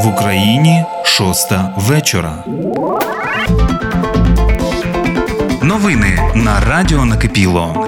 В Україні 6 вечора. Новини на радіо Накипіло.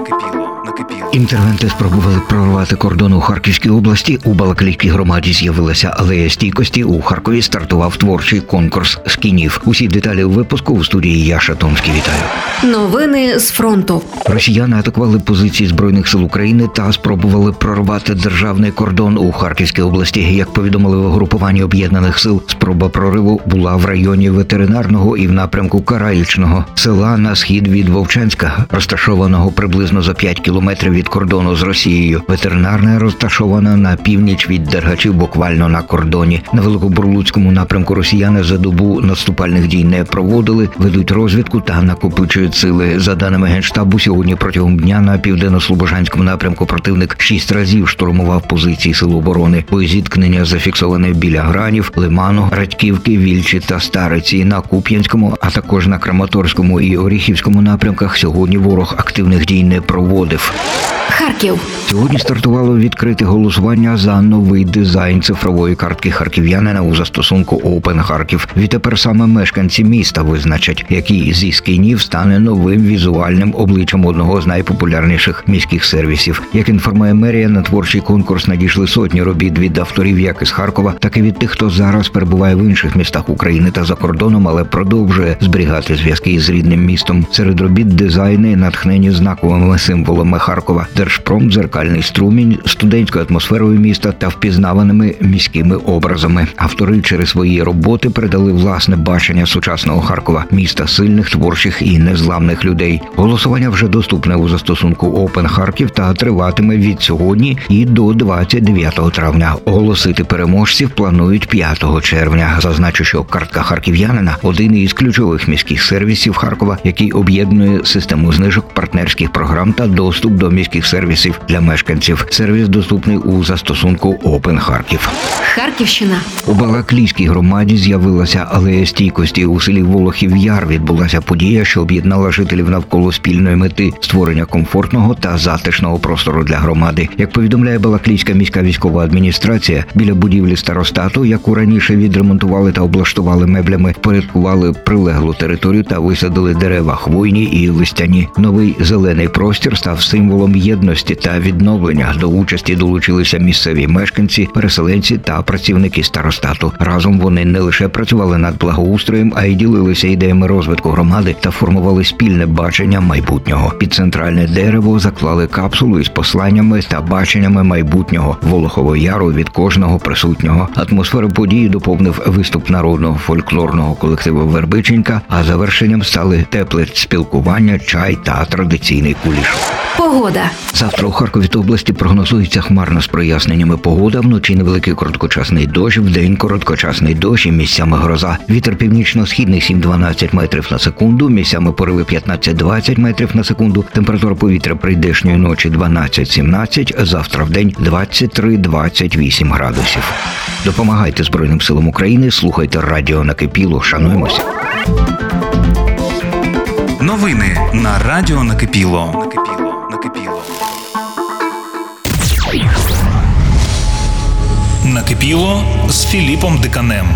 Інтервенти спробували прорвати кордон у Харківській області. У Балаклійській громаді з'явилася алея стійкості. У Харкові стартував творчий конкурс скінів. Усі деталі у випуску у студії Яша Томський. Вітаю. Новини з фронту. Росіяни атакували позиції Збройних сил України та спробували прорвати державний кордон у Харківській області. Як повідомили в угрупуванні об'єднаних сил, спроба прориву була в районі Ветеринарного і в напрямку Караїчного, села на схід від Вовчанська, розташованого приблизно за 5 кілометрів від кордону з Росією. Ветеринарне розташована на північ від Дергачів, буквально на кордоні. На Великобурлуцькому напрямку росіяни за добу наступальних дій не проводили, ведуть розвідку та накопичують сили. За даними Генштабу, сьогодні протягом дня на південно-слобожанському напрямку противник 6 разів штурмував позиції сил оборони. Боєзіткнення зафіксоване біля Гранів, Лиману, Радьківки, Вільчі та Стариці. На Куп'янському, а також на Краматорському і Оріхівському напрямках сьогодні ворог активних дій не проводив. Харків. Сьогодні стартувало відкрите голосування за новий дизайн цифрової картки харків'янина у застосунку Open Харків. Відтепер саме мешканці міста визначать, який зі скінів стане новим візуальним обличчям одного з найпопулярніших міських сервісів. Як інформує мерія, на творчий конкурс надійшли сотні робіт від авторів як із Харкова, так і від тих, хто зараз перебуває в інших містах України та за кордоном, але продовжує зберігати зв'язки з рідним містом. Серед робіт дизайни, натхнені знаковими символами Харкова: Держпром, дзеркальний струмінь, студентською атмосферою міста та впізнаваними міськими образами. Автори через свої роботи передали власне бачення сучасного Харкова, міста сильних, творчих і незламних людей. Голосування вже доступне у застосунку Open Харків та триватиме від сьогодні і до 29 травня. Оголосити переможців планують 5 червня. Зазначу, що картка харків'янина – один із ключових міських сервісів Харкова, який об'єднує систему знижок, партнерських програм та доступ до міських сервісів для мешканців. Сервіс доступний у застосунку Open Харків. Харківщина. У Балаклійській громаді з'явилася алея стійкості. У селі Волохів Яр відбулася подія, що об'єднала жителів навколо спільної мети – створення комфортного та затишного простору для громади. Як повідомляє Балаклійська міська військова адміністрація, біля будівлі старостату, яку раніше відремонтували та облаштували меблями, впорядкували прилеглу територію та висадили дерева хвойні і листяні. Новий зелений простір став символом єдності та відновлення. До участі долучилися місцеві мешканці, переселенці та працівники старостату. Разом вони не лише працювали над благоустроєм, а й ділилися ідеями розвитку громади та формували спільне бачення майбутнього. Під центральне дерево заклали капсулу із посланнями та баченнями майбутнього Волохового Яру від кожного присутнього. Атмосферу події доповнив виступ народного фольклорного колективу «Вербиченька», а завершенням стали тепле спілкування, чай та традиційний куліш. Погода. Завтра у Харкові та області прогнозується хмарно з проясненнями погода. Вночі невеликий короткочасний дощ, вдень короткочасний дощ і місцями гроза. Вітер північно-східний 7-12 метрів на секунду, місцями пориви 15-20 метрів на секунду. Температура повітря прийдешньої ночі 12-17, завтра вдень 23-28 градусів. Допомагайте Збройним силам України, слухайте радіо Накипіло, шануємося. Новини на радіо Накипіло. Накипіло з Філіпом Диканем.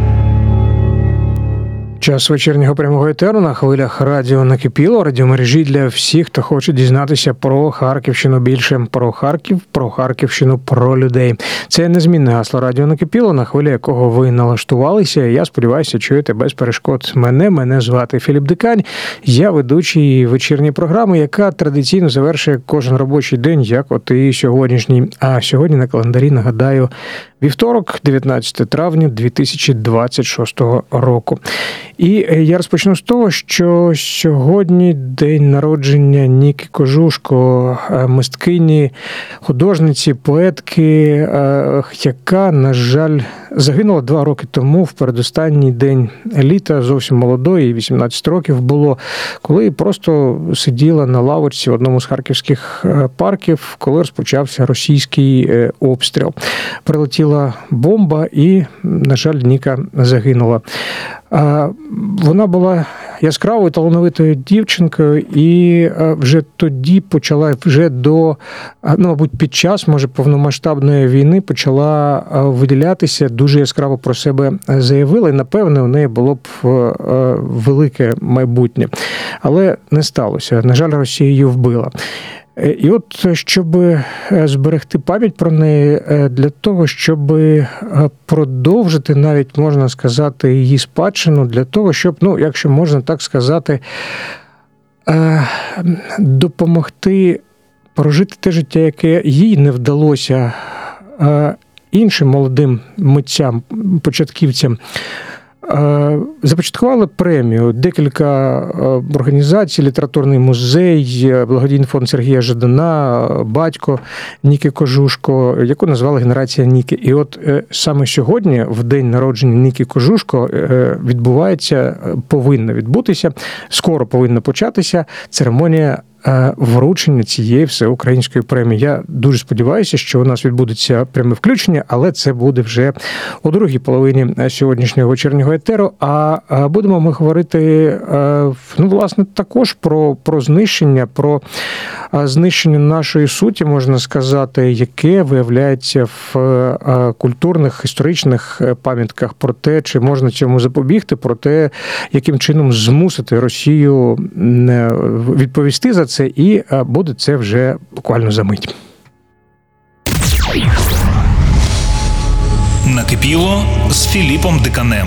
Час вечірнього прямого етеру на хвилях радіо Накипіло, радіомережі для всіх, хто хоче дізнатися про Харківщину більше, про Харків, про Харківщину, про людей. Це незмінне гасло радіо Накипіло, на хвилі якого ви налаштувалися. Я сподіваюся, чуєте без перешкод мене звати Філіп Дикань. Я ведучий вечірньої програми, яка традиційно завершує кожен робочий день, як от і сьогоднішній. А сьогодні на календарі, нагадаю, вівторок, 19 травня 2026 року. І я розпочну з того, що сьогодні день народження Ніки Кожушко, мисткині, художниці, поетки, яка, на жаль, загинула 2 роки тому, в передостанній день літа, зовсім молодої, 18 років було, коли просто сиділа на лавочці в одному з харківських парків, коли розпочався російський обстріл. Прилетіла бомба і, на жаль, Ніка загинула. Вона була яскравою, талановитою дівчинкою, і вже тоді почала, мабуть, під час, може, повномасштабної війни почала виділятися, дуже яскраво про себе заявила, і, напевне, у неї було б велике майбутнє. Але не сталося. На жаль, Росія її вбила. І от, щоб зберегти пам'ять про неї, для того, щоб продовжити, навіть можна сказати, її спадщину, для того, щоб, якщо можна так сказати, допомогти прожити те життя, яке їй не вдалося іншим молодим митцям, початківцям, започаткували премію. Декілька організацій, літературний музей, благодійний фонд Сергія Жадана, батько Ніки Кожушко, яку назвали «Генерація Ніки». І от саме сьогодні, в день народження Ніки Кожушко, повинна відбутися, скоро повинна початися церемонія вручення цієї всеукраїнської премії. Я дуже сподіваюся, що у нас відбудеться пряме включення, але це буде вже у другій половині сьогоднішнього вечірнього етеру. А будемо ми говорити, власне, також про знищення нашої суті, можна сказати, яке виявляється в культурних, історичних пам'ятках, про те, чи можна цьому запобігти, про те, яким чином змусити Росію відповісти за це, і буде це вже буквально за мить. Накипіло з Філіпом Диканем.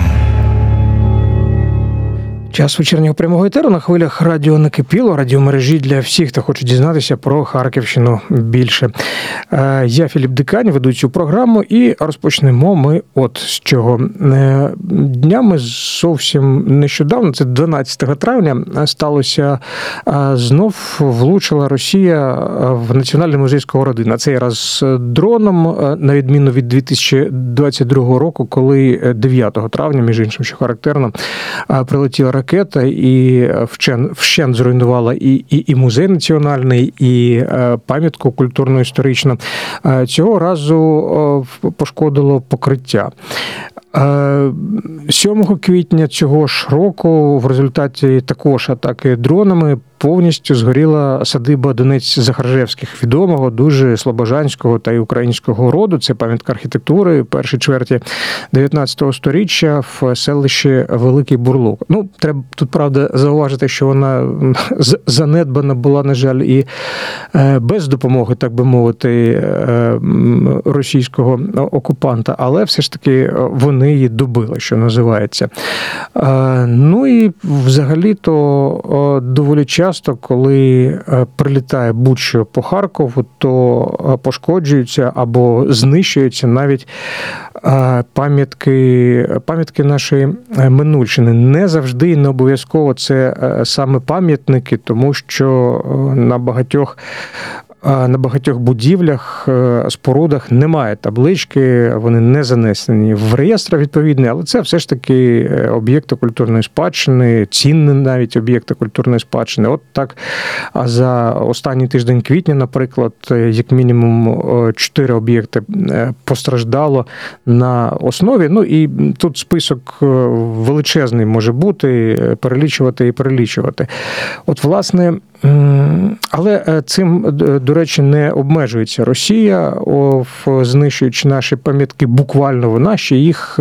Час вечірнього прямого етеру на хвилях радіо «Накипіло», радіомережі для всіх, хто хоче дізнатися про Харківщину більше. Я Філіп Дикань, веду цю програму, і розпочнемо ми от з чого. Днями зовсім нещодавно, це 12 травня, сталося, знов влучила Росія в Національний музей Сковороди. На цей раз дроном, на відміну від 2022 року, коли 9 травня, між іншим, що характерно, прилетіла ракета і вщент зруйнувала і музей національний, і пам'ятку культурно-історичну. Цього разу пошкодило покриття. 7 квітня цього ж року в результаті також атаки дронами повністю згоріла садиба Донець-Захаржевських, відомого, дуже слобожанського та й українського роду. Це пам'ятка архітектури першої чверті 19 сторіччя в селищі Великий Бурлук. Треба тут, правда, зауважити, що вона занедбана була, на жаль, і без допомоги, так би мовити, російського окупанта, але все ж таки вони її добили, що називається. І взагалі-то доволі часто, коли прилітає будь-що по Харкову, то пошкоджуються або знищуються навіть пам'ятки нашої минульщини. Не завжди і не обов'язково це саме пам'ятники, тому що на багатьох будівлях, спорудах немає таблички, вони не занесені в реєстр відповідний, але це все ж таки об'єкти культурної спадщини, цінні навіть об'єкти культурної спадщини. От так, а за останній тиждень квітня, наприклад, як мінімум 4 об'єкти постраждало на основі. І тут список величезний може бути, перелічувати. От, власне, але цим, до речі, не обмежується Росія, знищуючи наші пам'ятки, буквально вона ще їх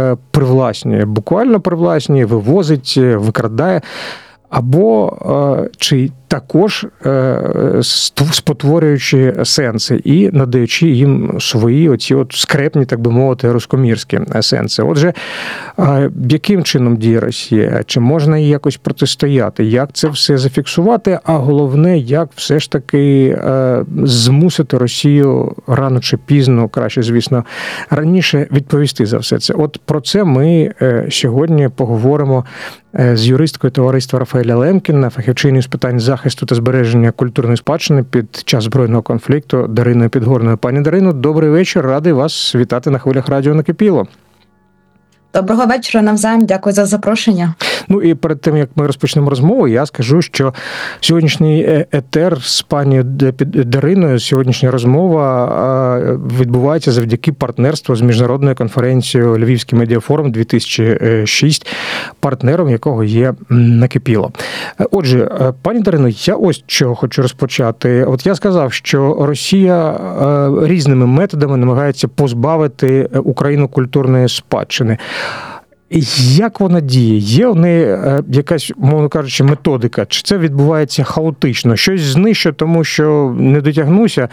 привласнює, вивозить, викрадає, або чи також спотворюючи сенси і надаючи їм свої оці скрепні, так би мовити, руськомірські сенси. Отже, яким чином діє Росія? Чи можна їй якось протистояти? Як це все зафіксувати? А головне, як все ж таки змусити Росію рано чи пізно, краще, звісно, раніше відповісти за все це? От про це ми сьогодні поговоримо з юристкою товариства Рафаеля Лемкіна, фахівчиною з питань захисту та збереження культурної спадщини під час збройного конфлікту Дариною Підгорною. Пані Дарино, добрий вечір. Радий вас вітати на хвилях радіо «Накипіло». Доброго вечора навзаєм. Дякую за запрошення. Ну і перед тим, як ми розпочнемо розмову, я скажу, що сьогоднішній етер з пані Дариною, сьогоднішня розмова відбувається завдяки партнерству з міжнародною конференцією Львівський медіафорум 2006, партнером якого є Накипіло. Отже, пані Дарино, я ось чого хочу розпочати. От я сказав, що Росія різними методами намагається позбавити Україну культурної спадщини. Як вона діє? Є в неї якась, мовно кажучи, методика? Чи це відбувається хаотично? Щось знищу, тому що не дотягнуся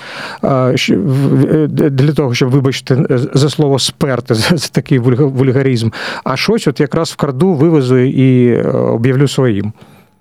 для того, щоб, вибачте, за слово сперти, за такий вульгаризм, а щось от якраз вкраду, вивезу і об'явлю своїм?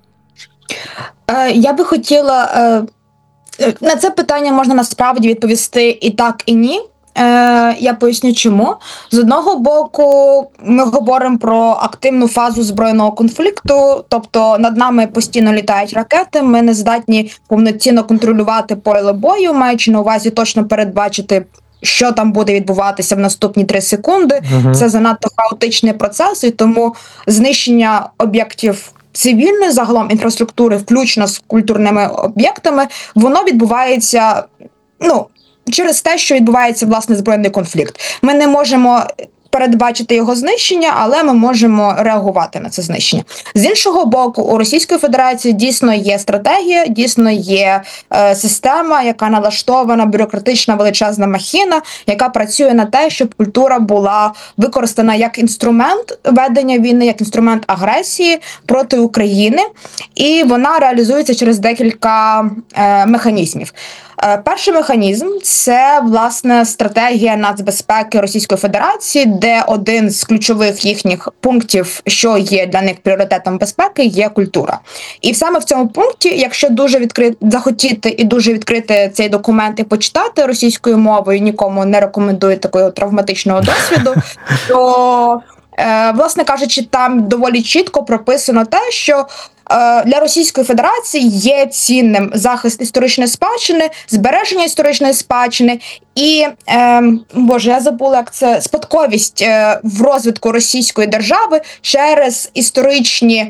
Я би хотіла... На це питання можна насправді відповісти і так, і ні. Я поясню чому. З одного боку, ми говоримо про активну фазу збройного конфлікту, тобто над нами постійно літають ракети, ми не здатні повноцінно контролювати поле бою, маючи на увазі точно передбачити, що там буде відбуватися в наступні 3 секунди. Це занадто хаотичний процес, і тому знищення об'єктів цивільної загалом інфраструктури, включно з культурними об'єктами, воно відбувається, через те, що відбувається, власне, збройний конфлікт. Ми не можемо передбачити його знищення, але ми можемо реагувати на це знищення. З іншого боку, у Російської Федерації дійсно є стратегія, дійсно є система, яка налаштована, бюрократична величезна махіна, яка працює на те, щоб культура була використана як інструмент ведення війни, як інструмент агресії проти України, і вона реалізується через декілька механізмів. Перший механізм – це, власне, стратегія нацбезпеки Російської Федерації, де один з ключових їхніх пунктів, що є для них пріоритетом безпеки, є культура. І саме в цьому пункті, якщо дуже захотіти і дуже відкрити цей документ і почитати російською мовою, нікому не рекомендую такого травматичного досвіду, то, власне кажучи, там доволі чітко прописано те, що для Російської Федерації є цінним захист історичної спадщини, збереження історичної спадщини і, я забула, як це, спадковість в розвитку російської держави через історичні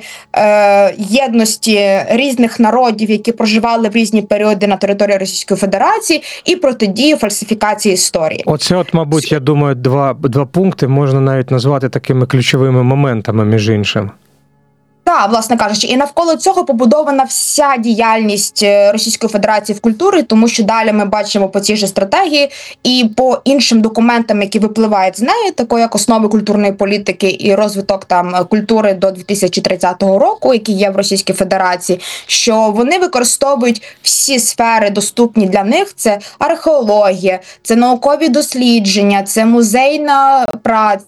єдності різних народів, які проживали в різні періоди на території Російської Федерації, і протидію фальсифікації історії. Оце, мабуть, я думаю, два пункти можна навіть назвати такими ключовими моментами, між іншим. Так, власне кажучи, і навколо цього побудована вся діяльність Російської Федерації в культурі, тому що далі ми бачимо по цій же стратегії і по іншим документам, які випливають з неї, такої як основи культурної політики і розвиток культури до 2030 року, які є в Російській Федерації, що вони використовують всі сфери, доступні для них. Це археологія, це наукові дослідження, це музейна праця,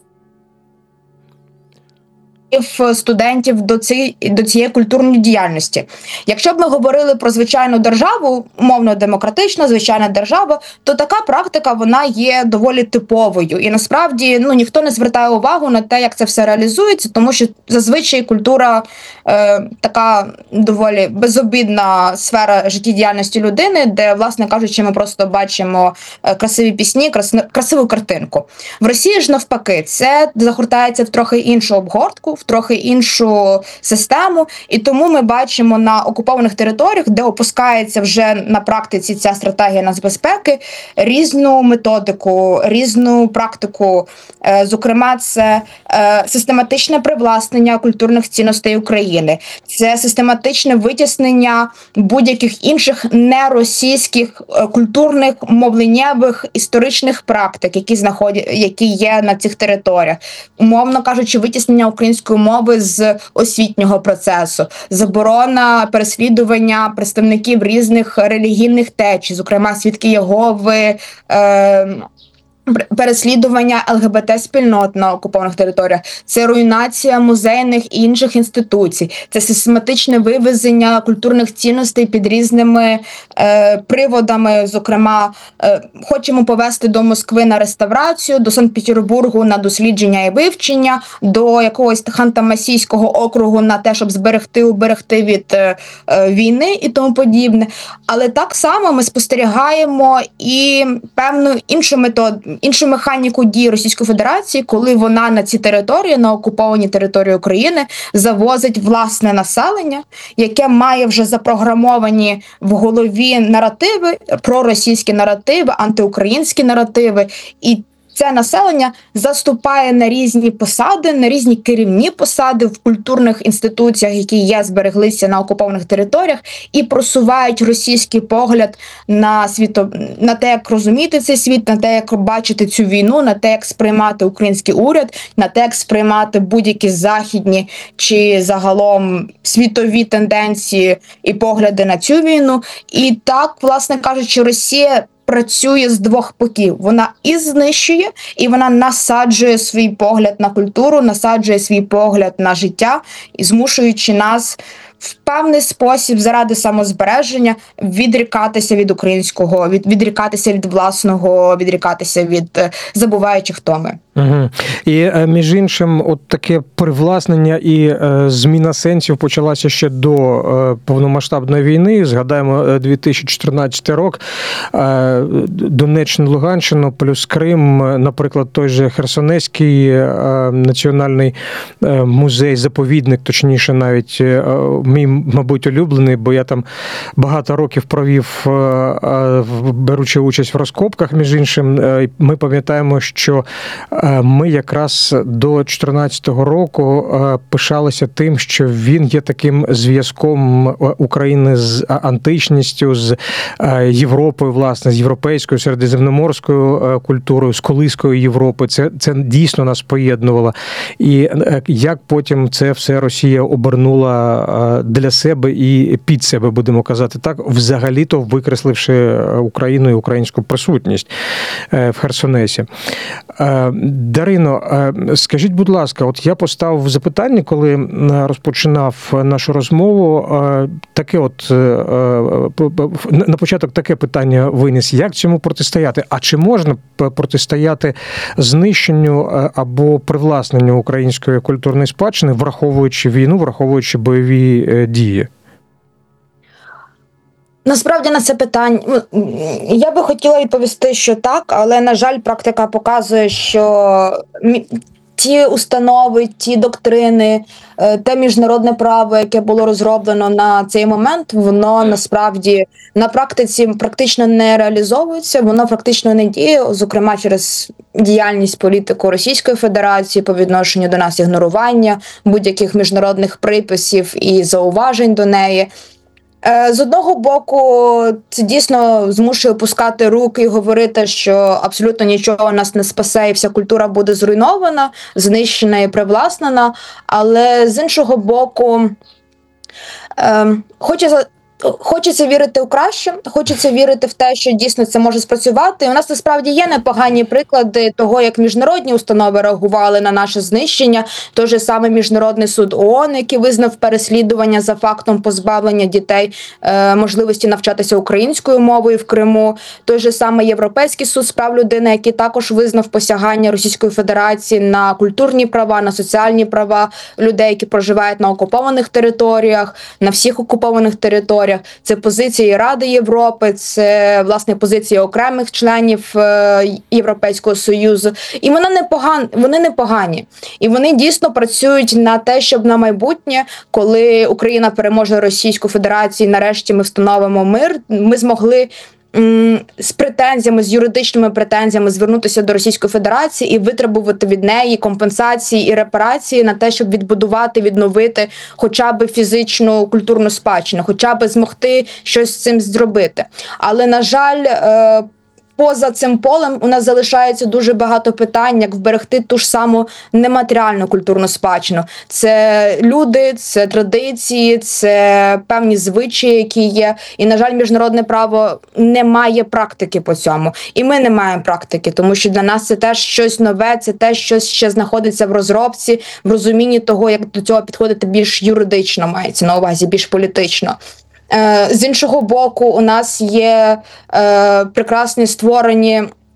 студентів до цієї культурної діяльності. Якщо б ми говорили про звичайну державу, умовно демократична, звичайна держава, то така практика, вона є доволі типовою. І насправді, ніхто не звертає увагу на те, як це все реалізується, тому що зазвичай культура така доволі безобідна сфера життєдіяльності людини, де, власне кажучи, ми просто бачимо красиві пісні, красиву картинку. В Росії ж навпаки, це загортається в трохи іншу обгортку, в трохи іншу систему, і тому ми бачимо на окупованих територіях, де опускається вже на практиці ця стратегія нацбезпеки, різну методику, різну практику. Зокрема, це систематичне привласнення культурних цінностей України, це систематичне витіснення будь-яких інших неросійських культурних, мовленнєвих, історичних практик, які є на цих територіях. Умовно кажучи, витіснення української мови з освітнього процесу, заборона переслідування представників різних релігійних течій, зокрема Свідки Єгови, переслідування ЛГБТ-спільнот на окупованих територіях, це руйнація музейних і інших інституцій, це систематичне вивезення культурних цінностей під різними приводами, зокрема, хочемо повести до Москви на реставрацію, до Санкт-Петербургу на дослідження і вивчення, до якогось Ханты-Мансійського округу на те, щоб уберегти від війни і тому подібне. Але так само ми спостерігаємо і певну іншу методу, іншу механіку дій Російської Федерації, коли вона на ці території, на окуповані території України, завозить власне населення, яке має вже запрограмовані в голові наративи, проросійські наративи, антиукраїнські наративи, і це населення заступає на різні посади, на різні керівні посади в культурних інституціях, які збереглися на окупованих територіях, і просувають російський погляд на на те, як розуміти цей світ, на те, як бачити цю війну, на те, як сприймати український уряд, на те, як сприймати будь-які західні чи загалом світові тенденції і погляди на цю війну. І так, власне кажучи, Росія працює з двох боків. Вона і знищує, і вона насаджує свій погляд на культуру, насаджує свій погляд на життя, і змушуючи нас в певний спосіб заради самозбереження відрікатися від українського, відрікатися від власного, відрікатися від забуваючи, хто ми. Угу. І між іншим, от таке привласнення і зміна сенсів почалася ще до повномасштабної війни. Згадаємо 2014 рік, Донеччину, Луганщину, плюс Крим, наприклад, той же Херсонезький національний музей-заповідник, точніше навіть, мій, мабуть, улюблений, бо я там багато років провів, беручи участь в розкопках, між іншим. Ми пам'ятаємо, що ми якраз до 2014 року пишалися тим, що він є таким зв'язком України з античністю, з Європою, власне, з європейською, середземноморською культурою, з колискою Європи. Це дійсно нас поєднувало. І як потім це все Росія обернула для себе і під себе, будемо казати так, взагалі-то викресливши Україну і українську присутність в Херсонесі. Дарино, скажіть, будь ласка, от я поставив запитання, коли розпочинав нашу розмову, таке от, на початок таке питання виніс, як цьому протистояти? А чи можна протистояти знищенню або привласненню української культурної спадщини, враховуючи війну, враховуючи бойові дії? Насправді на це питання, я би хотіла відповісти, що так, але, на жаль, практика показує, що ті установи, ті доктрини, те міжнародне право, яке було розроблено на цей момент, воно насправді на практиці практично не реалізовується, воно практично не діє, зокрема через діяльність політику Російської Федерації по відношенню до нас, ігнорування будь-яких міжнародних приписів і зауважень до неї. З одного боку, це дійсно змушує опускати руки і говорити, що абсолютно нічого нас не спасе і вся культура буде зруйнована, знищена і привласнена, але з іншого боку, хочеться вірити у краще, хочеться вірити в те, що дійсно це може спрацювати. І у нас насправді є непогані приклади того, як міжнародні установи реагували на наше знищення. Той же самий Міжнародний суд ООН, який визнав переслідування за фактом позбавлення дітей можливості навчатися українською мовою в Криму. Той же самий Європейський суд з прав людини, який також визнав посягання Російської Федерації на культурні права, на соціальні права людей, які проживають на окупованих територіях, на всіх окупованих територіях. Це позиції Ради Європи, це, власне, позиції окремих членів Європейського Союзу. І вони непогані. І вони дійсно працюють на те, щоб на майбутнє, коли Україна переможе Російську Федерацію, нарешті ми встановимо мир, ми змогли з претензіями, з юридичними претензіями звернутися до Російської Федерації і витребувати від неї компенсації і репарації на те, щоб відбудувати, відновити хоча б фізичну культурну спадщину, хоча б змогти щось з цим зробити. Але, на жаль, поза цим полем у нас залишається дуже багато питань, як вберегти ту ж саму нематеріальну культурну спадщину. Це люди, це традиції, це певні звичаї, які є. І, на жаль, міжнародне право не має практики по цьому. І ми не маємо практики, тому що для нас це теж щось нове, це теж щось ще знаходиться в розробці, в розумінні того, як до цього підходити більш юридично, мається на увазі, більш політично. З іншого боку, у нас є прекрасні створені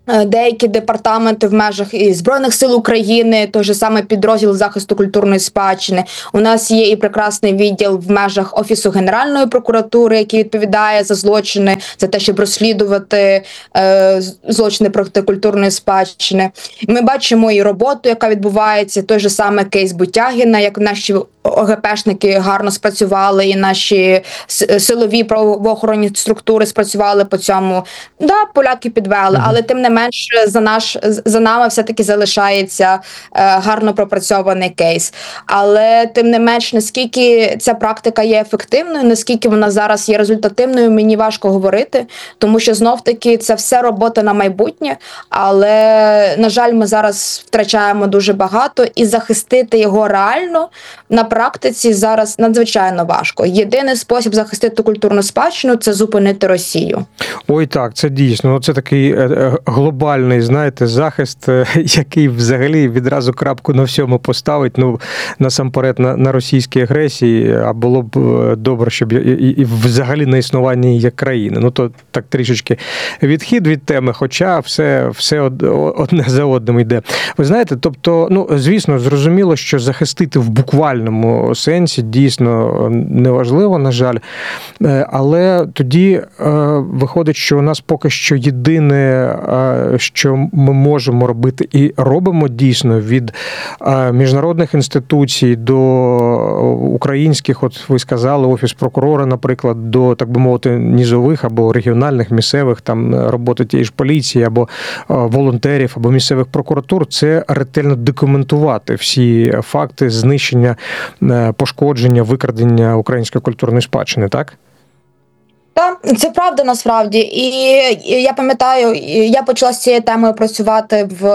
деякі департаменти в межах і Збройних сил України, той же саме підрозділ захисту культурної спадщини. У нас є і прекрасний відділ в межах Офісу Генеральної прокуратури, який відповідає за злочини, за те, щоб розслідувати злочини проти культурної спадщини. Ми бачимо і роботу, яка відбувається, той же саме кейс Бутягіна, як наші ОГПшники гарно спрацювали, і наші силові правоохоронні структури спрацювали по цьому. Да, поляки підвели, але тим не менш за нами все-таки залишається гарно пропрацьований кейс. Але тим не менш, наскільки ця практика є ефективною, наскільки вона зараз є результативною, мені важко говорити, тому що знов-таки це все робота на майбутнє, але, на жаль, ми зараз втрачаємо дуже багато, і захистити його реально на практиці зараз надзвичайно важко. Єдиний спосіб захистити культурну спадщину – це зупинити Росію. Ой, так, це дійсно. Це такий глобальний, знаєте, захист, який взагалі відразу крапку на всьому поставить, насамперед на російській агресії, а було б добре, щоб і взагалі на існуванні як країни. То так трішечки відхід від теми, хоча все одне за одним йде. Ви знаєте, тобто, звісно, зрозуміло, що захистити в буквальному сенсі дійсно неважливо, на жаль, але тоді виходить, що у нас поки що єдине, що ми можемо робити і робимо дійсно від міжнародних інституцій до українських, от ви сказали, Офіс прокурора, наприклад, до, так би мовити, низових або регіональних, місцевих, там роботи тієї ж поліції, або волонтерів, або місцевих прокуратур, це ретельно документувати всі факти знищення, пошкодження, викрадення української культурної спадщини, так? Так, це правда насправді. І я пам'ятаю, я почала з цією темою працювати в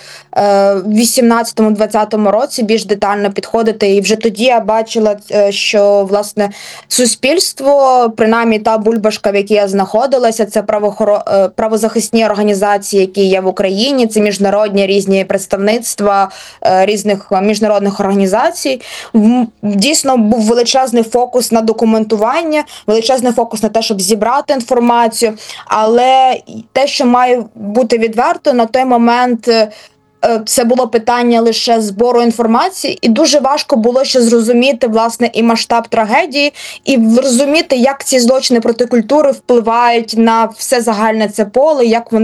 18-20 році, більш детально підходити. І вже тоді я бачила, що, власне, суспільство, принаймні та бульбашка, в якій я знаходилася, це правозахисні організації, які є в Україні, це міжнародні різні представництва різних міжнародних організацій. Дійсно, був величезний фокус на документування, величезний фокус на те, щоб зібрати інформацію, але те, що має бути відверто, на той момент це було питання лише збору інформації, і дуже важко було ще зрозуміти, власне, і масштаб трагедії, і зрозуміти, як ці злочини проти культури впливають на все загальне це поле, як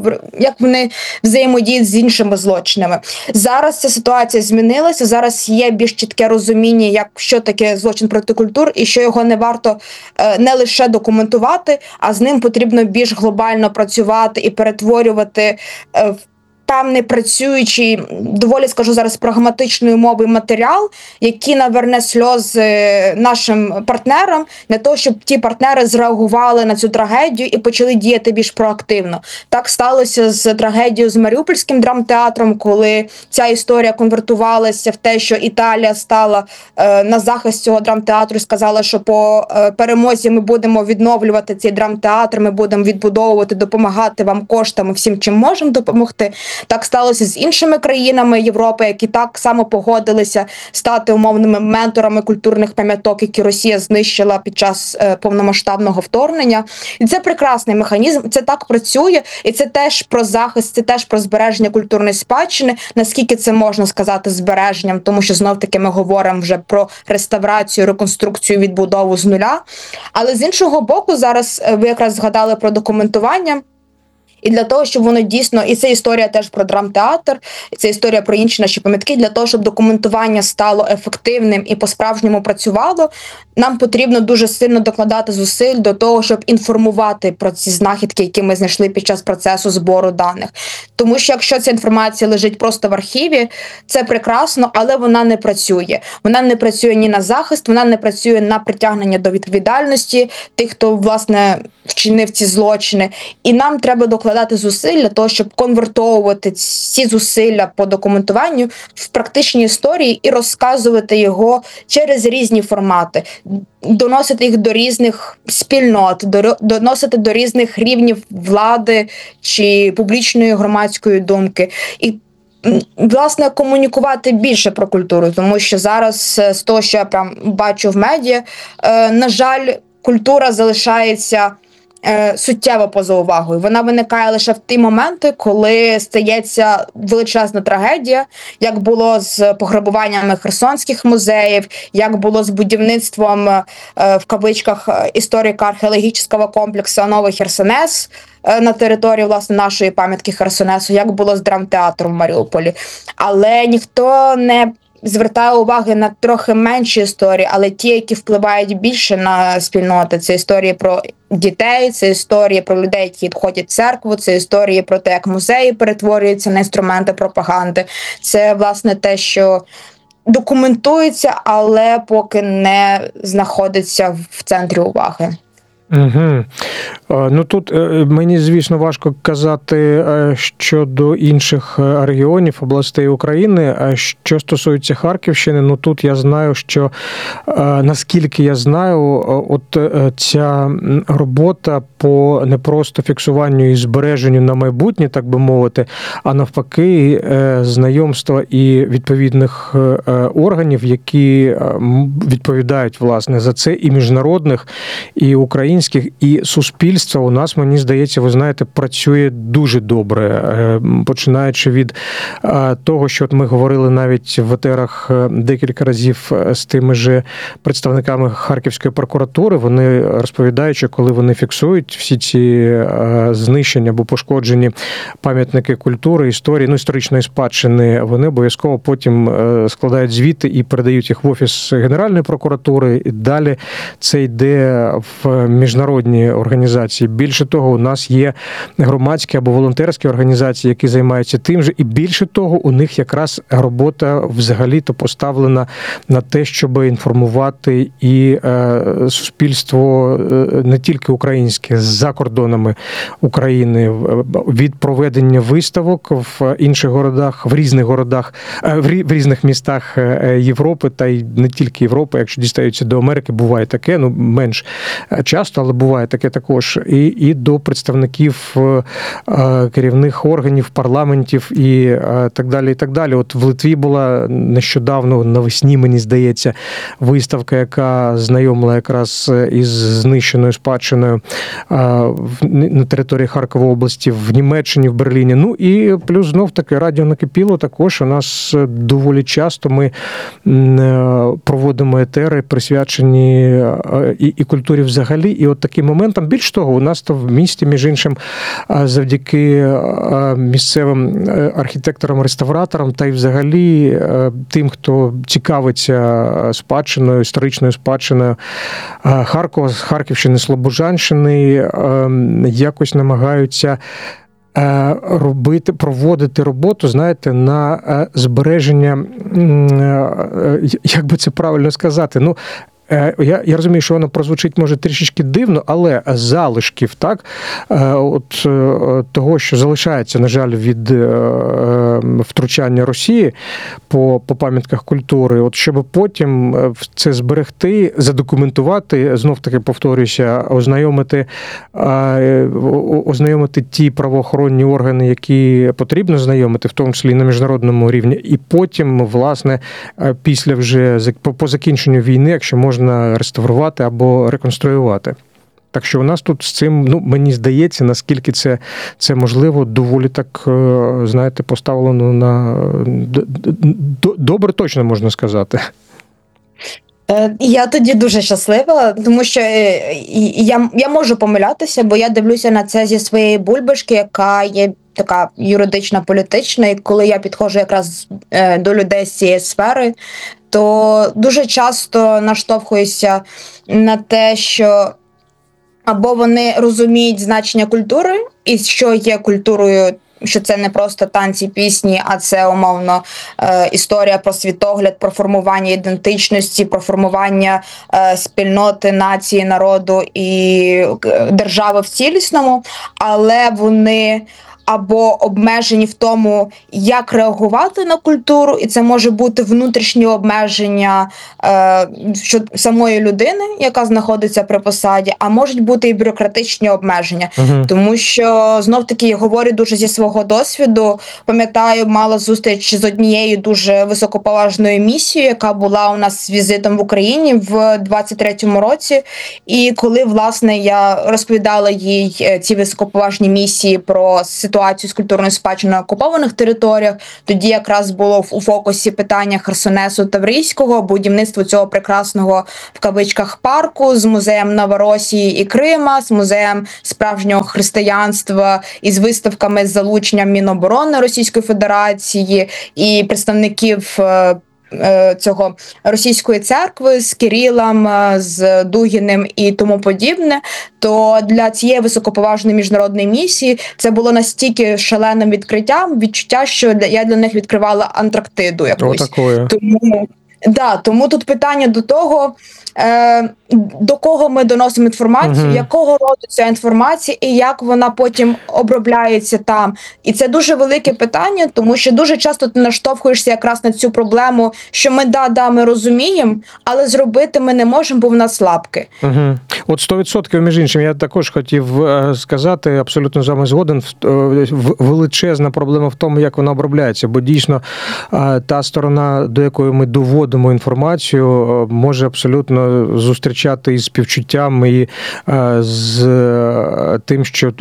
вони взаємодіють з іншими злочинами. Зараз ця ситуація змінилася, зараз є більш чітке розуміння, що таке злочин проти культури, і що його не варто не лише документувати, а з ним потрібно більш глобально працювати і перетворювати в певний працюючий, доволі, скажу зараз, прагматичною мовою матеріал, який наверне сльози нашим партнерам, для того, щоб ті партнери зреагували на цю трагедію і почали діяти більш проактивно. Так сталося з трагедією з Маріупольським драмтеатром, коли ця історія конвертувалася в те, що Італія стала на захист цього драмтеатру і сказала, що по перемозі ми будемо відновлювати цей драмтеатр, ми будемо відбудовувати, допомагати вам коштами, всім, чим можемо допомогти. Так сталося з іншими країнами Європи, які так само погодилися стати умовними менторами культурних пам'яток, які Росія знищила під час повномасштабного вторгнення. І це прекрасний механізм, це так працює, і це теж про захист, це теж про збереження культурної спадщини, наскільки це можна сказати збереженням, тому що знов-таки ми говоримо вже про реставрацію, реконструкцію, відбудову з нуля. Але з іншого боку, зараз ви якраз згадали про документування. І для того, щоб воно дійсно, і це історія теж про драмтеатр, і це історія про інші наші пам'ятки, для того, щоб документування стало ефективним і по-справжньому працювало, нам потрібно дуже сильно докладати зусиль до того, щоб інформувати про ці знахідки, які ми знайшли під час процесу збору даних. Тому що якщо ця інформація лежить просто в архіві, це прекрасно, але вона не працює. Вона не працює ні на захист, вона не працює на притягнення до відповідальності тих, хто, власне, вчинив ці злочини. І нам треба докладати зусиль для того, щоб конвертовувати ці зусилля по документуванню в практичні історії і розказувати його через різні формати. Доносити їх до різних спільнот, доносити до різних рівнів влади чи публічної громадської думки. І, власне, комунікувати більше про культуру, тому що зараз з того, що я прям бачу в медіа, на жаль, культура залишається суттєво поза увагою. Вона виникає лише в ті моменти, коли стається величезна трагедія, як було з пограбуваннями херсонських музеїв, як було з будівництвом в кавичках історико-археологічного комплексу Новий Херсонес на території, власне, нашої пам'ятки Херсонесу, як було з драмтеатром в Маріуполі. Але ніхто не звертає уваги на трохи менші історії, але ті, які впливають більше на спільноти. Це історії про дітей, це історії про людей, які ходять в церкву, це історії про те, як музеї перетворюються на інструменти пропаганди. Це, власне, те, що документується, але поки не знаходиться в центрі уваги. Угу. Ну тут мені, звісно, важко казати щодо інших регіонів, областей України. А що стосується Харківщини, ну тут я знаю, що, наскільки я знаю, от ця робота по не просто фіксуванню і збереженню на майбутнє, так би мовити, а навпаки, знайомства і відповідних органів, які відповідають, власне, за це, і міжнародних, і українських, і суспільство у нас, мені здається, ви знаєте, працює дуже добре. Починаючи від того, що от ми говорили навіть в етерах декілька разів з тими ж представниками Харківської прокуратури, вони розповідають, що коли вони фіксують всі ці знищення або пошкоджені пам'ятники культури, історії, ну, історичної спадщини, вони обов'язково потім складають звіти і передають їх в Офіс Генеральної прокуратури, і далі це йде в міжнародні організації. Більше того, у нас є громадські або волонтерські організації, які займаються тим же, і більше того, у них якраз робота взагалі-то поставлена на те, щоб інформувати і суспільство не тільки українське, за кордонами України, від проведення виставок в інших городах, в різних городах, в різних містах Європи, та й не тільки Європи, якщо дістаються до Америки, буває таке, ну, менш часто, але буває таке також, і до представників керівних органів, парламентів і так далі, і так далі. От в Литві була нещодавно, навесні, мені здається, виставка, яка знайомила якраз із знищеною спадщиною на території Харкової області, в Німеччині, в Берліні. Ну і плюс знов-таки радіо накипіло також. У нас доволі часто ми проводимо етери, присвячені і культурі взагалі, і от таким моментом. Більш того, у нас то в місті, між іншим, завдяки місцевим архітекторам-реставраторам та й взагалі тим, хто цікавиться спадщиною, історичною спадщиною Харкова, Харківщини, Слобожанщини, якось намагаються проводити роботу, знаєте, на збереження, як би це правильно сказати, ну, я розумію, що воно прозвучить, може, трішечки дивно, але залишків, так, от того, що залишається, на жаль, від втручання Росії по пам'ятках культури, от щоб потім це зберегти, задокументувати, знов-таки повторюся, ознайомити ті правоохоронні органи, які потрібно знайомити, в тому числі і на міжнародному рівні, і потім, власне, після вже, по закінченню війни, якщо можна реставрувати або реконструювати. Так що у нас тут з цим, ну, мені здається, наскільки це можливо, доволі так, знаєте, поставлено на добре, точно можна сказати. Я тоді дуже щаслива, тому що я можу помилятися, бо я дивлюся на це зі своєї бульбашки, яка є така юридична, політична, і коли я підходжу якраз до людей з цієї сфери, то дуже часто наштовхуюся на те, що або вони розуміють значення культури, і що є культурою, що це не просто танці, пісні, а це, умовно, історія про світогляд, про формування ідентичності, про формування спільноти, нації, народу і держави в цілісному, але вони або обмежені в тому, як реагувати на культуру, і це може бути внутрішні обмеження самої людини, яка знаходиться при посаді, а можуть бути і бюрократичні обмеження. Тому що, знов-таки, я говорю дуже зі свого досвіду, пам'ятаю, мала зустріч з однією дуже високоповажною місією, яка була у нас з візитом в Україні в 23-му році, і коли, власне, я розповідала їй ці високоповажні місії про ситуацію з культурною спадщиною на окупованих територіях, тоді якраз було у фокусі питання Херсонесу Таврійського, будівництво цього прекрасного, в кавичках, парку з музеєм Новоросії і Крима, з музеєм справжнього християнства і з виставками з залученням Міноборони Російської Федерації і представників цього російської церкви з Кирилом, з Дугіним і тому подібне, то для цієї високоповажної міжнародної місії це було настільки шаленим відкриттям, відчуття, що я для них відкривала Антарктиду якусь. Тому тут питання до того, до кого ми доносимо інформацію, якого роду ця інформація і як вона потім обробляється там. І це дуже велике питання, тому що дуже часто ти наштовхуєшся якраз на цю проблему, що ми розуміємо, але зробити ми не можемо, бо в нас лапки. От 100%, між іншим, я також хотів сказати, абсолютно з вами згоден, величезна проблема в тому, як вона обробляється, бо дійсно та сторона, до якої ми доводимо інформацію, може абсолютно зустрічати із співчуттям і з тим, що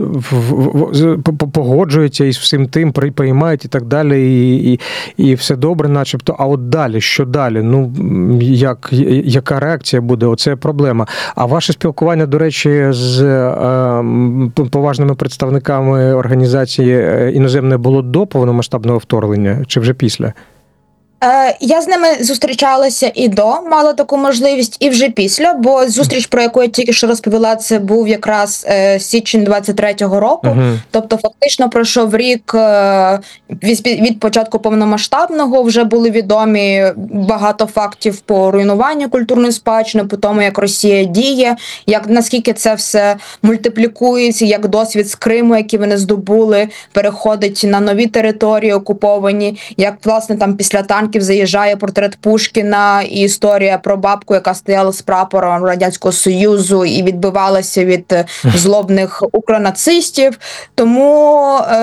погоджується із всім тим, приймають і так далі, і все добре начебто. А от далі, що далі? Ну, яка реакція буде? Оце проблема. А ваше спілкування, до речі, з поважними представниками організації іноземної було до повномасштабного вторгнення чи вже після? Я з ними зустрічалася і до, мала таку можливість, і вже після, бо зустріч, про яку я тільки що розповіла, це був якраз січень 23-го року, тобто фактично пройшов рік від початку повномасштабного, вже були відомі багато фактів по руйнуванню культурної спадщини, по тому, як Росія діє, наскільки це все мультиплікується, як досвід з Криму, який вони здобули, переходить на нові території окуповані, як, власне, там після танків заїжджає портрет Пушкіна і історія про бабку, яка стояла з прапором Радянського Союзу і відбивалася від злобних укронацистів. Тому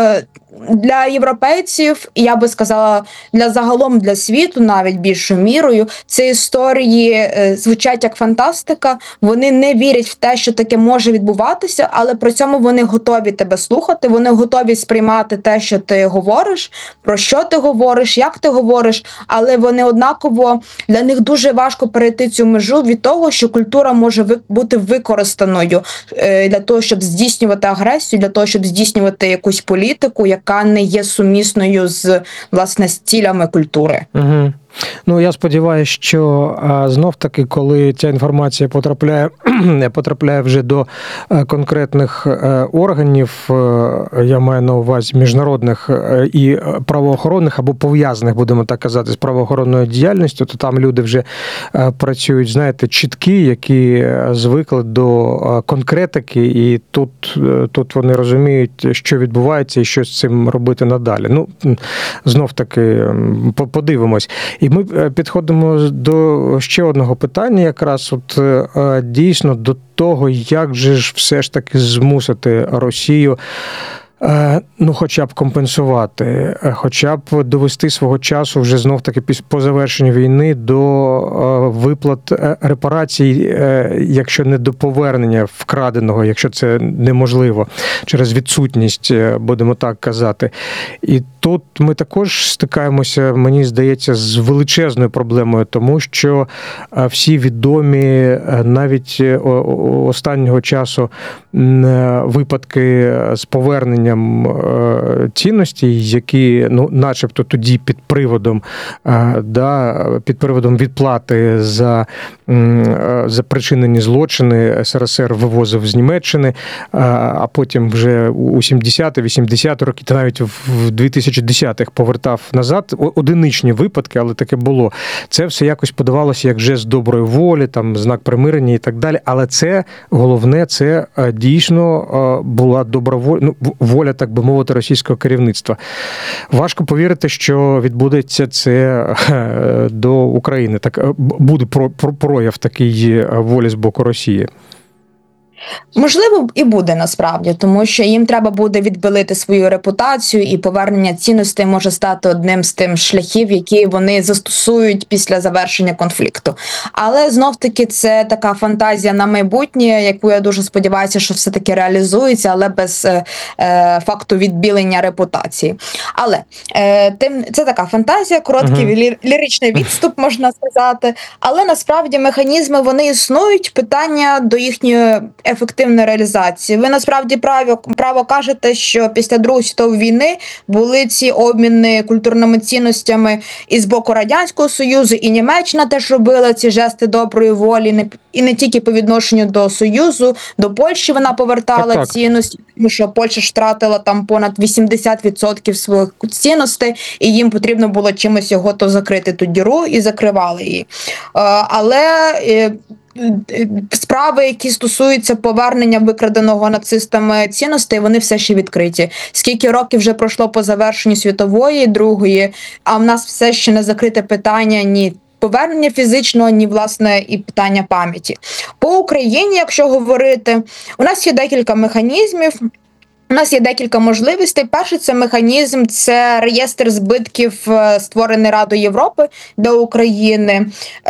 для європейців, і я би сказала, загалом для світу навіть більшою мірою, ці історії звучать як фантастика, вони не вірять в те, що таке може відбуватися, але при цьому вони готові тебе слухати, вони готові сприймати те, що ти говориш, про що ти говориш, як ти говориш, але вони однаково, для них дуже важко перейти цю межу від того, що культура може бути використаною для того, щоб здійснювати агресію, для того, щоб здійснювати якусь політику, яка не є сумісною з, власне, з цілями культури. Ну, я сподіваюся, що знов-таки, коли ця інформація потрапляє вже до конкретних органів, я маю на увазі міжнародних і правоохоронних, або пов'язаних, будемо так казати, з правоохоронною діяльністю, то там люди вже працюють, знаєте, чіткі, які звикли до конкретики, і тут вони розуміють, що відбувається і що з цим робити надалі. Ну, знов-таки, подивимось. І ми підходимо до ще одного питання, якраз от дійсно до того, як же ж все ж таки змусити Росію хоча б компенсувати, хоча б довести свого часу вже знов-таки по завершенню війни до виплат репарацій, якщо не до повернення вкраденого, якщо це неможливо, через відсутність, будемо так казати. І тут ми також стикаємося, мені здається, з величезною проблемою, тому що всі відомі навіть останнього часу випадки з поверненням цінностей, які, начебто тоді під приводом відплати за причинені злочини СРСР вивозив з Німеччини, а потім вже у 70-ті, 80-ті роки, та навіть в 2010-х повертав назад. Одиничні випадки, але таке було. Це все якось подавалося як жест доброї волі, там, знак примирення і так далі. Але це, головне, це дійсно була добра воля, так би мовити, російського керівництва. Важко повірити, що відбудеться це до України. Так буде прояв такий волі з боку Росії. Можливо, і буде насправді, тому що їм треба буде відбілити свою репутацію, і повернення цінностей може стати одним з тим шляхів, які вони застосують після завершення конфлікту. Але знов-таки це така фантазія на майбутнє, яку я дуже сподіваюся, що все-таки реалізується, але без факту відбілення репутації. Але це така фантазія, короткий ліричний відступ, можна сказати. Але насправді механізми, вони існують, питання до їхньої ефективної реалізації. Ви насправді право кажете, що після Другої світової війни були ці обміни культурними цінностями і з боку Радянського Союзу, і Німеччина теж робила ці жести доброї волі, і не тільки по відношенню до Союзу, до Польщі вона повертала цінності, тому що Польща ж втратила там понад 80% своїх цінностей, і їм потрібно було чимось його то закрити, ту діру, і закривали її. Але справи, які стосуються повернення викраденого нацистами цінностей, вони все ще відкриті. Скільки років вже пройшло по завершенню світової, другої, а в нас все ще не закрите питання ні повернення фізичного, ні, власне, і питання пам'яті. По Україні, якщо говорити, у нас є декілька механізмів, у нас є декілька можливостей. Перший це механізм, це реєстр збитків, створений Радою Європи для України.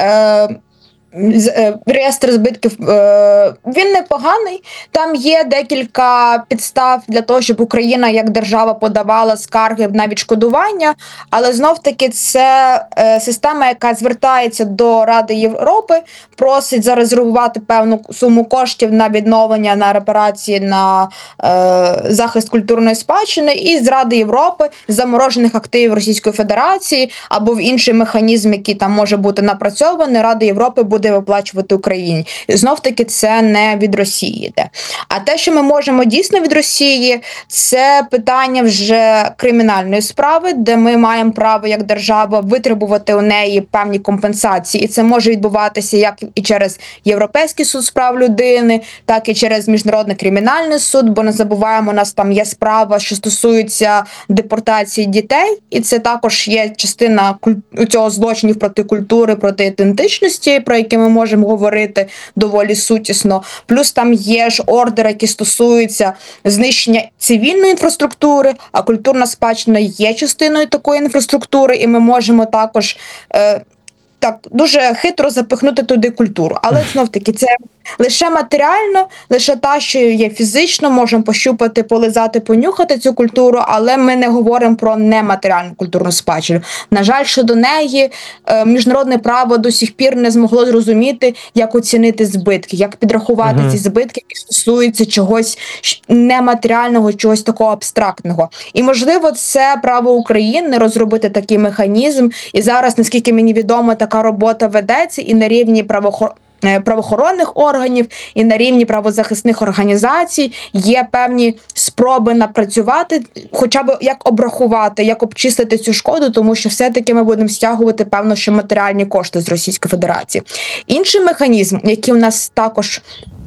Реєстр збитків, він непоганий. Там є декілька підстав для того, щоб Україна як держава подавала скарги на відшкодування, але знов-таки це система, яка звертається до Ради Європи, просить зарезервувати певну суму коштів на відновлення, на репарації, на захист культурної спадщини, і з Ради Європи заморожених активів Російської Федерації або в інший механізм, який там може бути напрацьований, Рада Європи буде виплачувати Україні. Знов-таки це не від Росії йде. А те, що ми можемо дійсно від Росії, це питання вже кримінальної справи, де ми маємо право як держава витребувати у неї певні компенсації. І це може відбуватися як і через Європейський суд з прав людини, так і через Міжнародний кримінальний суд, бо не забуваємо, у нас там є справа, що стосується депортації дітей, і це також є частина цього злочинів проти культури, проти ідентичності, про які ми можемо говорити доволі сутісно. Плюс там є ж ордери, які стосуються знищення цивільної інфраструктури, а культурна спадщина є частиною такої інфраструктури, і ми можемо також так дуже хитро запихнути туди культуру. Але знов-таки це лише матеріально, лише та, що є фізично, можемо пощупати, полизати, понюхати цю культуру, але ми не говоримо про нематеріальну культурну спадщину. На жаль, щодо неї міжнародне право до сих пір не змогло зрозуміти, як оцінити збитки, як підрахувати ці збитки, які стосуються чогось нематеріального, чогось такого абстрактного. І, можливо, це право України розробити такий механізм. І зараз, наскільки мені відомо, така робота ведеться і на рівні правоохоронних органів, і на рівні правозахисних організацій є певні спроби напрацювати, хоча б як обрахувати, як обчислити цю шкоду, тому що все-таки ми будемо стягувати, певно, що матеріальні кошти з Російської Федерації. Інший механізм, який у нас також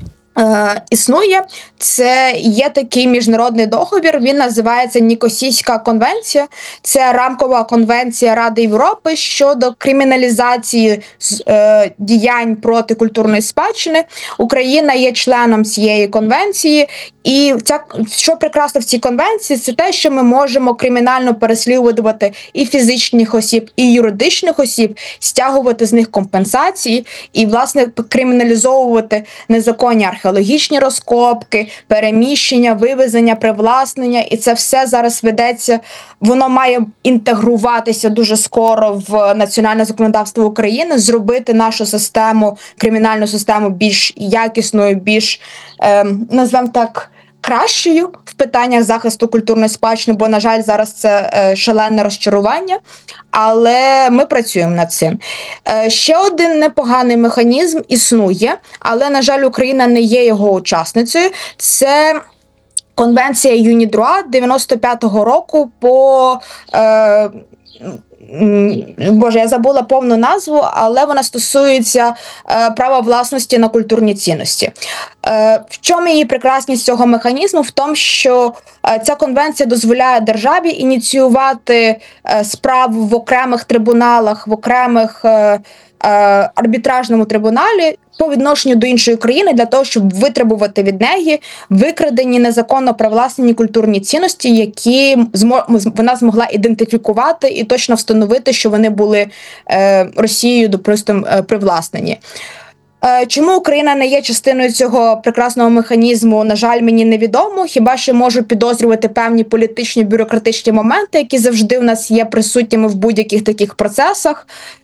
існує, це є такий міжнародний договір, він називається Нікосійська конвенція. Це рамкова конвенція Ради Європи щодо криміналізації діянь проти культурної спадщини. Україна є членом цієї конвенції, і що прекрасно в цій конвенції, це те, що ми можемо кримінально переслідувати і фізичних осіб, і юридичних осіб, стягувати з них компенсації і, власне, криміналізовувати незаконні археологічні розкопки, переміщення, вивезення, привласнення, і це все зараз ведеться, воно має інтегруватися дуже скоро в національне законодавство України, зробити нашу систему, кримінальну систему більш якісною, більш, назвемо так, кращою в питаннях захисту культурної спадщини, бо, на жаль, зараз це шалене розчарування, але ми працюємо над цим. Ще один непоганий механізм існує, але, на жаль, Україна не є його учасницею. Це Конвенція ЮНІДРОА 95-го року по Боже, я забула повну назву, але вона стосується права власності на культурні цінності. В чому її прекрасність цього механізму? В тому, що ця конвенція дозволяє державі ініціювати справу в окремих трибуналах, в окремих арбітражному трибуналі по відношенню до іншої країни для того, щоб витребувати від неї викрадені незаконно привласнені культурні цінності, які вона змогла ідентифікувати і точно встановити, що вони були Росією, допустимо, привласнені. Чому Україна не є частиною цього прекрасного механізму, на жаль, мені невідомо. Хіба що можу підозрювати певні політичні бюрократичні моменти, які завжди в нас є присутніми в будь-яких таких процесах.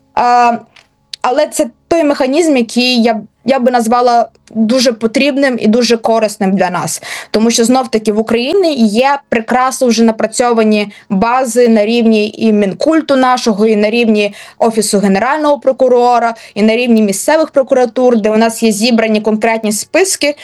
Але це той механізм, який я би назвала дуже потрібним і дуже корисним для нас. Тому що, знов-таки, в Україні є прекрасно вже напрацьовані бази на рівні і Мінкульту нашого, і на рівні Офісу Генерального прокурора, і на рівні місцевих прокуратур, де у нас є зібрані конкретні списки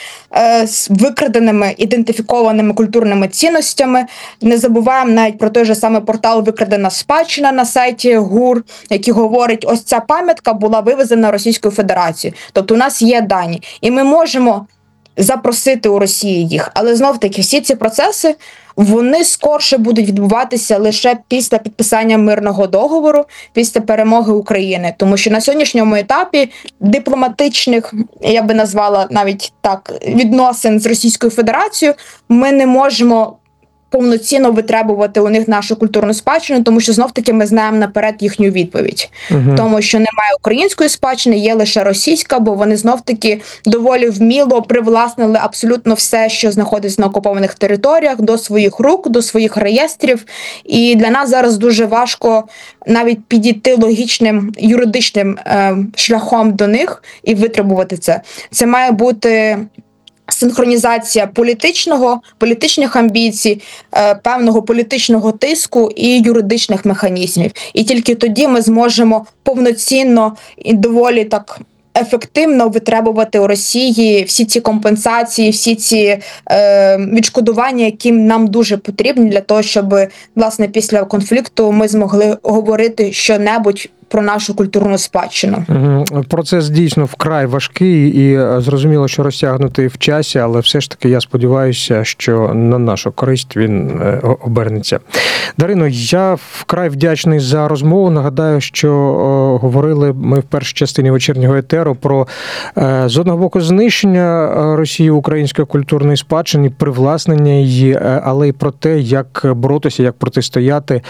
з викраденими, ідентифікованими культурними цінностями. Не забуваємо навіть про той же самий портал «Викрадена спадщина» на сайті ГУР, який говорить, ось ця пам'ятка була вивезена Російською Федерацією. Тобто у нас є дані. І ми можемо запросити у Росії їх. Але знов-таки всі ці процеси, вони скорше будуть відбуватися лише після підписання мирного договору, після перемоги України. Тому що на сьогоднішньому етапі дипломатичних, я би назвала навіть так, відносин з Російською Федерацією, ми не можемо повноцінно витребувати у них нашу культурну спадщину, тому що знов-таки ми знаємо наперед їхню відповідь. Тому що немає української спадщини, є лише російська, бо вони знов-таки доволі вміло привласнили абсолютно все, що знаходиться на окупованих територіях, до своїх рук, до своїх реєстрів. І для нас зараз дуже важко навіть підійти логічним юридичним шляхом до них і витребувати це. Це має бути синхронізація політичних амбіцій, певного політичного тиску і юридичних механізмів. І тільки тоді ми зможемо повноцінно і доволі так ефективно витребувати у Росії всі ці компенсації, всі ці відшкодування, які нам дуже потрібні для того, щоб, власне, після конфлікту ми змогли говорити що-небудь про нашу культурну спадщину. Процес дійсно вкрай важкий і зрозуміло, що розтягнутий в часі, але все ж таки я сподіваюся, що на нашу користь він обернеться. Дарино, я вкрай вдячний за розмову. Нагадаю, що говорили ми в першій частині вечірнього етеру про, з одного боку, знищення Росії української культурної спадщини, привласнення її, але й про те, як боротися, як протистояти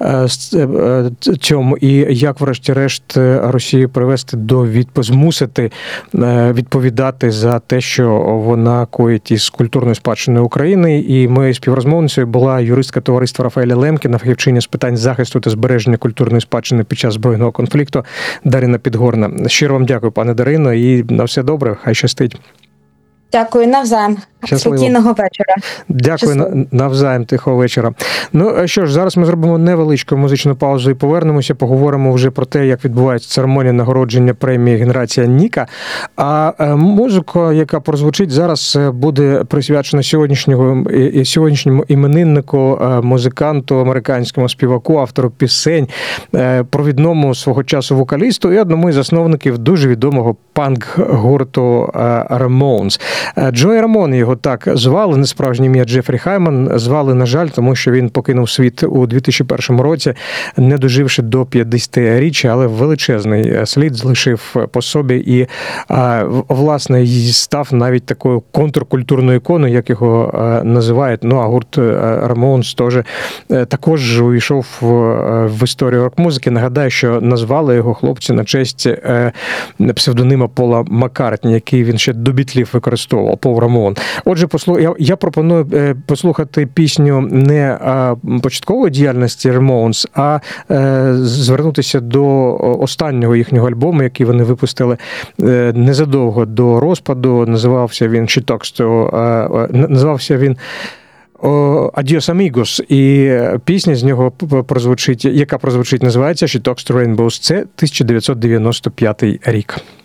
цьому і як врешті-решт Росію привести змусити відповідати за те, що вона коїть із культурною спадщиною України. І моєю співрозмовницею була юристка товариства Рафаеля Лемкіна, фахівчиня з питань захисту та збереження культурної спадщини під час збройного конфлікту Дарина Підгорна. Щиро вам дякую, пане Дарино, і на все добре, хай щастить. Дякую, навзаєм. Спокійного вечора. Дякую, навзаєм, тихого вечора. Ну що ж, зараз ми зробимо невеличку музичну паузу і повернемося, поговоримо вже про те, як відбувається церемонія нагородження премії «Генерація Ніка». А музика, яка прозвучить зараз, буде присвячена сьогоднішньому імениннику, музиканту, американському співаку, автору пісень, провідному свого часу вокалісту і одному із засновників дуже відомого панк-гурту Ramones. Джої Рамон його так звали, не справжнє ім'я Джефрі Хайман, звали, на жаль, тому що він покинув світ у 2001 році, не доживши до 50-річчя, але величезний слід залишив по собі і, власне, став навіть такою контркультурною іконою, як його називають. Ну, а гурт Ramones також увійшов в історію рок-музики. Нагадаю, що назвали його хлопці на честь псевдонима Пола Маккартні, який він ще до Бітлів використовував, Пол Рамон. Отже, я пропоную послухати пісню не початкової діяльності Ramones, а звернутися до останнього їхнього альбому, який вони випустили незадовго до розпаду. Називався він Adios Amigos, і пісня з нього яка прозвучить, називається She Talks to Rainbows. Це 1995 рік.